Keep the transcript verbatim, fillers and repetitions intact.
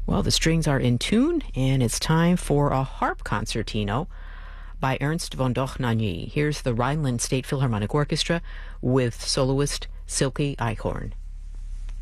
Well, the strings are in tune, and it's time for a harp concertino by Ernst von Dohnanyi. Here's the Rhineland State Philharmonic Orchestra with soloist Silke Eichhorn.